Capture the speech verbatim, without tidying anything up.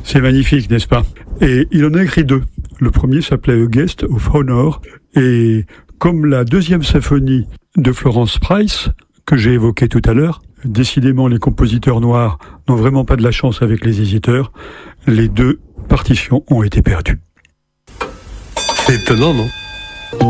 C'est magnifique, n'est-ce pas? Et il en a écrit deux. Le premier s'appelait A Guest of Honor, et comme la deuxième symphonie de Florence Price, que j'ai évoquée tout à l'heure, décidément les compositeurs noirs n'ont vraiment pas de la chance avec les hésiteurs, les deux partitions ont été perdues. C'est étonnant, non?